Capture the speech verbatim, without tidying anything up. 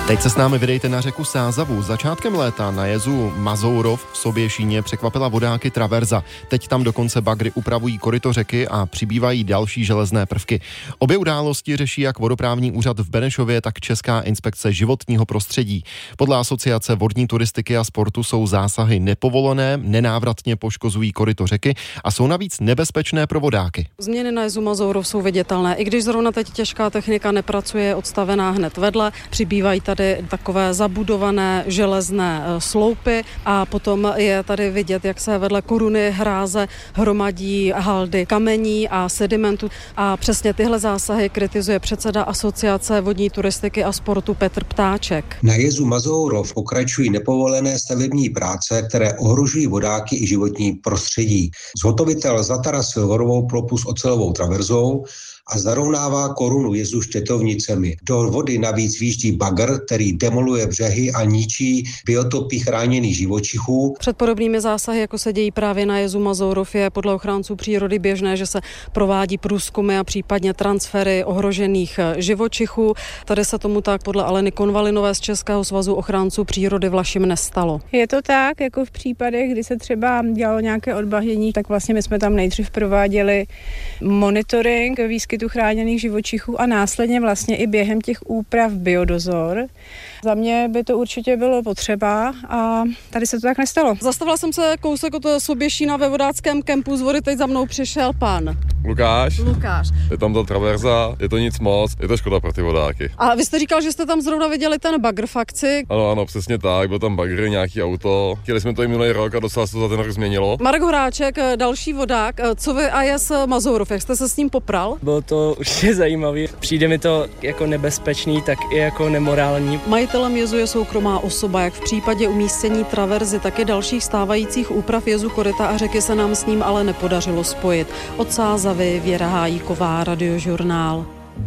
Teď se s námi vydejte na řeku Sázavu. Začátkem léta na jezu Mazourov v Soběšíně překvapila vodáky traverza. Teď tam dokonce bagry upravují koryto řeky a přibývají další železné prvky. Obě události řeší jak vodoprávní úřad v Benešově, tak Česká inspekce životního prostředí. Podle Asociace vodní turistiky a sportu jsou zásahy nepovolené, nenávratně poškozují koryto řeky a jsou navíc nebezpečné pro vodáky. Změny na jezu Mazourov jsou viditelné. I když zrovna teď těžká technika nepracuje, odstavená hned vedle, přibývají tady takové zabudované železné sloupy a potom je tady vidět, jak se vedle koruny hráze hromadí haldy kamení a sedimentu a přesně tyhle zásahy kritizuje předseda Asociace vodní turistiky a sportu Petr Ptáček. Na jezu Mazourov pokračují nepovolené stavební práce, které ohrožují vodáky i životní prostředí. Zhotovitel zatarasil horovou plopu s ocelovou traverzou a zarovnává korunu jezu štětovnicemi. Do vody navíc výjíždí bagr, který demoluje břehy a ničí biotopy chráněných živočichů. Před podobnými zásahy, jako se dějí právě na jezu Mazourov, je podle ochránců přírody běžné, že se provádí průzkumy a případně transfery ohrožených živočichů. Tady se tomu tak podle Aleny Konvalinové z Českého svazu ochránců přírody Vlašim nestalo. Je to tak, jako v případech, kdy se třeba dělalo nějaké odbahnění, tak vlastně my jsme tam nejdřív prováděli monitoring výskytu chráněných živočichů a následně vlastně i během těch úprav biodozor. Za mě by to určitě bylo potřeba a tady se to tak nestalo. Zastavila jsem se kousek od Soběšína ve vodáckém kempu, z vody teď za mnou přišel pan. Lukáš. Lukáš. Je tam ta traverza, je to nic moc, je to škoda pro ty vodáky. A vy jste říkal, že jste tam zrovna viděli ten bagr v akci? Ano, ano, přesně tak, byl tam bagr, nějaký auto. Chtěli jsme to i minulý rok a docela se to za ten rok změnilo. Marek Horáček, další vodák, co vy a jes Mazourov, jak jste se s ním popral? Bylo to určitě zajímavé. Přijde mi to jako nebezpečný, tak i jako nemorální. Majitelem jezu je soukromá osoba, jak v případě umístění traverzy, tak i dalších stávajících úprav jezu koryta a řeky se nám s ním ale nepodařilo spojit. Od Sázavy Věra Hájíková, Radiožurnál.